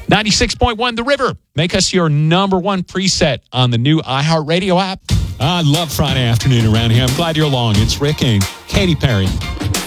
96.1 The River. Make us your number one preset on the new iHeartRadio app. I love Friday afternoon around here. I'm glad you're along. It's Rick and Katy Perry.